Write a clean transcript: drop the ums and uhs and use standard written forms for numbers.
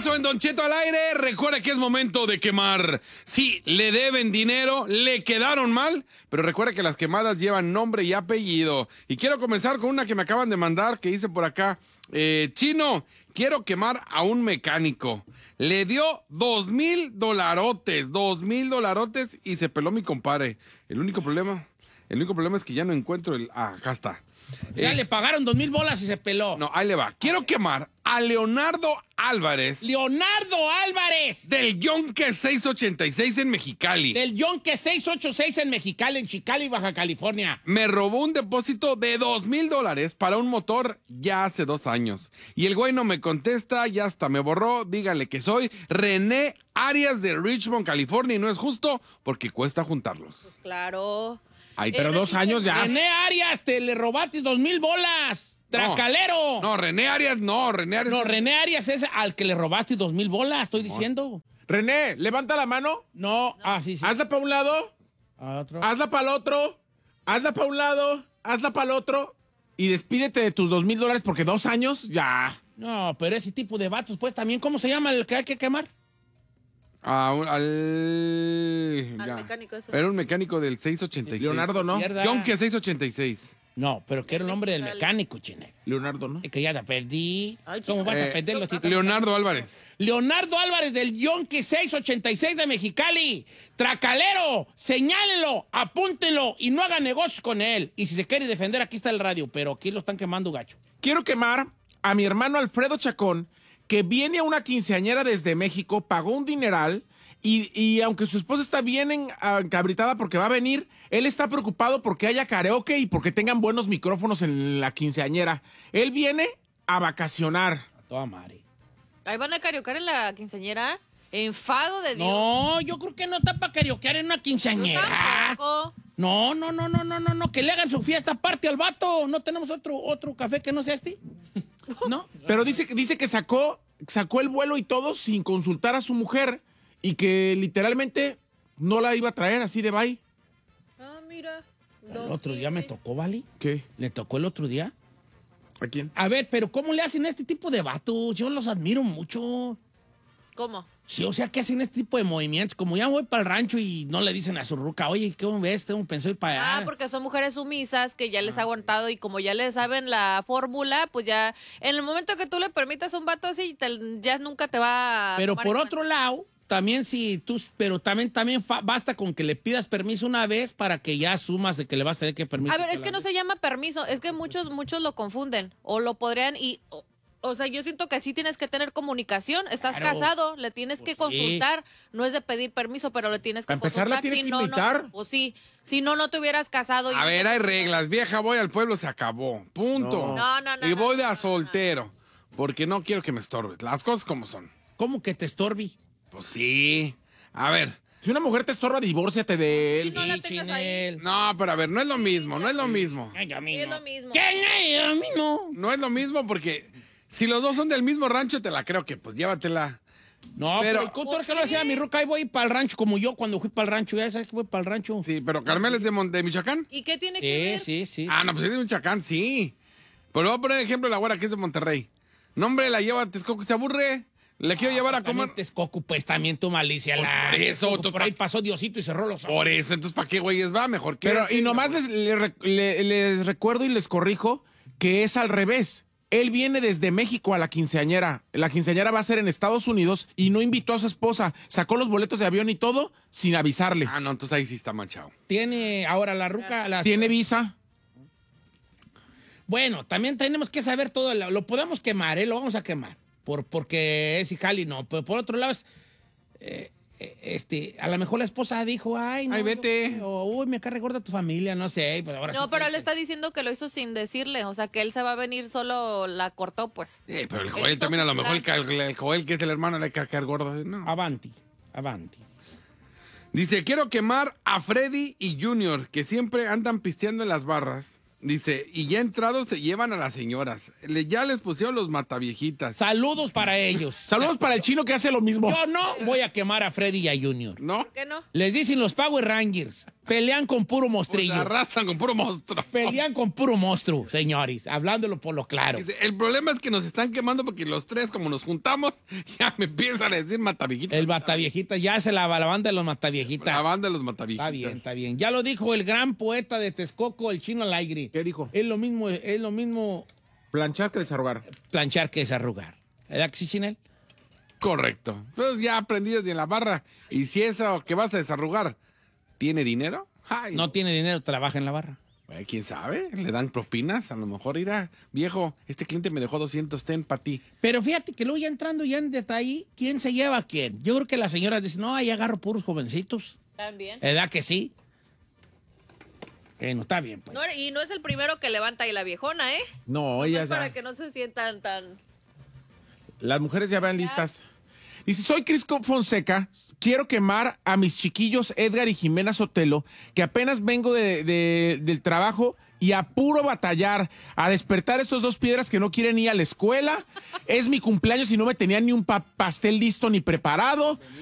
regreso en Don Cheto al aire. Recuerda que es momento de quemar. Sí, le deben dinero, le quedaron mal, pero recuerda que las quemadas llevan nombre y apellido. Y quiero comenzar con una que me acaban de mandar, que hice por acá. Chino, quiero quemar a un mecánico. Le dio $2,000 y se peló mi compadre. El único problema es que ya no encuentro el... acá está. Ya le pagaron $2,000 y se peló. No, ahí le va. Quiero quemar a Leonardo Álvarez. ¡Leonardo Álvarez! Del Yonke 686 en Mexicali. Del Yonke 686 en Mexicali, en Chicali, Baja California. Me robó un depósito de $2,000 para un motor ya hace 2 años. Y el güey no me contesta, ya hasta me borró. Díganle que soy René Arias de Richmond, California. Y no es justo porque cuesta juntarlos. Pues claro. Ay, pero 2 años ya. René Arias, te le robaste $2,000. ¡Tracalero! No, René Arias no. René Arias es al que le robaste $2,000, estoy diciendo. René, levanta la mano. No. Sí. Hazla para un lado. Otro. Hazla para el otro. Hazla para un lado. Hazla para el otro. Y despídete de tus $2,000 porque 2 años ya. No, pero ese tipo de vatos, pues también, ¿cómo se llama el que hay que quemar? Al mecánico ese. Era un mecánico del 686. Leonardo, ¿no? Mierda. Yonke 686. No, pero que era el nombre del mecánico, chine. Leonardo, ¿no? Es que ya la perdí. Ay, ¿Cómo vas a perder los títulos? Leonardo Álvarez. Leonardo Álvarez del Yonke 686 de Mexicali. Tracalero, señálenlo, apúntenlo y no hagan negocios con él. Y si se quiere defender, aquí está el radio, pero aquí lo están quemando gacho. Quiero quemar a mi hermano Alfredo Chacón, que viene a una quinceañera desde México, pagó un dineral y aunque su esposa está bien encabritada porque va a venir, él está preocupado porque haya karaoke y porque tengan buenos micrófonos en la quinceañera. Él viene a vacacionar. A toda madre. Ahí van a cariocar en la quinceañera. Enfado de Dios. No, yo creo que no está para carioquear en una quinceañera. Tampoco. No, que le hagan su fiesta aparte al vato. ¿No tenemos otro café que no sea este? ¿No? Pero dice que sacó el vuelo y todo sin consultar a su mujer y que literalmente no la iba a traer así de bye. Ah, mira. El otro día me tocó, ¿vale? ¿Qué? ¿Le tocó el otro día? ¿A quién? A ver, pero ¿cómo le hacen a este tipo de vatos? Yo los admiro mucho. ¿Cómo? Sí, o sea, ¿qué hacen este tipo de movimientos? Como ya voy para el rancho y no le dicen a su ruca, oye, ¿qué ves? Pensé ir para allá. Porque son mujeres sumisas que ya les ha aguantado y como ya les saben la fórmula, pues ya en el momento que tú le permitas a un vato así, ya nunca te va a... Pero tomar por en otro lado, también también basta con que le pidas permiso una vez para que ya asumas de que le vas a tener que permitir. A ver, es que no se llama permiso, es que muchos lo confunden o lo podrían o sea, yo siento que sí tienes que tener comunicación. Estás Claro. casado, le tienes que consultar. No es de pedir permiso, pero le tienes que Para empezar, consultar. la tienes Si que no, invitar. No, pues sí. Si no, no te hubieras casado. A ver, hay reglas. Vieja, voy al pueblo, se acabó. Punto. No. Y voy de a soltero. Porque no quiero que me estorbes. Las cosas como son. ¿Cómo que te estorbi? Pues sí. A ver. Si una mujer te estorba, divórciate de él. Sí, no la tengas ahí. No, pero a ver, no es lo mismo. No es lo mismo. Ay, a mí Sí, es no. lo mismo. ¿Qué? Ay, a mí no. No es lo mismo porque si los dos son del mismo rancho, te la creo que pues llévatela. No, pero ¿tú eres que lo decía a mi ruca? Ahí voy para el rancho, como yo cuando fui para el rancho. Ya sabes que voy para el rancho. Sí, pero Carmel es de Michoacán. ¿Y qué tiene que ver? Sí. Ah, no, pues es de Michoacán, sí. Pero voy a poner ejemplo la güera que es de Monterrey. No, hombre, la lleva a Texcoco, se aburre. Le quiero llevar a comer. Texcoco, pues también tu malicia. Pues la por eso, Texcoco, por ahí pasó Diosito y cerró los ojos. Por eso, entonces, ¿para qué güeyes va? Mejor que. Pero, y nomás les recuerdo y les corrijo que es al revés. Él viene desde México a la quinceañera. La quinceañera va a ser en Estados Unidos y no invitó a su esposa. Sacó los boletos de avión y todo sin avisarle. Ah, no, entonces ahí sí está manchado. Tiene ahora la ruca. ¿Tiene visa? Bueno, también tenemos que saber todo. Lo podemos quemar, lo vamos a quemar. Porque es Ijali, no. Pero por otro lado, a lo mejor la esposa dijo, ay, no. Ay, vete. Uy, me cae gorda tu familia, no sé. Pero ahora No, sí pero que- él está diciendo que lo hizo sin decirle. O sea, que él se va a venir solo, la cortó, pues. Pero el Joel también, a lo mejor el Joel, que es el hermano, le hay que caer gordo. No. Avanti. Dice, quiero quemar a Freddy y Junior, que siempre andan pisteando en las barras. Dice, y ya entrados se llevan a las señoras. Ya les pusieron los mataviejitas. Saludos para ellos. Saludos para el chino que hace lo mismo. Yo no voy a quemar a Freddy y a Junior. ¿No? ¿Por qué no? Les dicen los Power Rangers. Pelean con puro Pues mostrillo. arrastran con puro monstruo. Pelean con puro monstruo, señores, hablándolo por lo claro. Dice, el problema es que nos están quemando porque los tres, como nos juntamos, ya me empiezan a decir mataviejitas. El mataviejita, ya se la banda de los mataviejitas. La banda de los mataviejitas. Está bien, está bien. Ya lo dijo el gran poeta de Texcoco, el Chino Alegre. ¿Qué dijo? Es lo mismo Planchar que desarrugar. planchar que desarrugar. ¿Verdad que sí, Chinel? Correcto. Pues ya aprendí desde la barra. Y si eso que vas a desarrugar tiene dinero, ay, No tiene dinero, trabaja en la barra. ¿quién sabe? Le dan propinas. A lo mejor irá, viejo, este cliente me dejó 200, ten para ti. Pero fíjate que luego ya entrando ya en detalle, ¿quién se lleva a quién? Yo creo que las señoras dicen, no, ahí agarro puros jovencitos. También. ¿Verdad que sí? No, está bien, pues. No, y no es el primero que levanta ahí la viejona, ¿eh? No, Pues ellas para ya. que no se sientan tan... Las mujeres ya van listas. Dice, soy Crisco Fonseca, quiero quemar a mis chiquillos Edgar y Jimena Sotelo, que apenas vengo del trabajo y a puro batallar, a despertar esos dos piedras que no quieren ir a la escuela. Es mi cumpleaños y no me tenían ni un pastel listo ni preparado.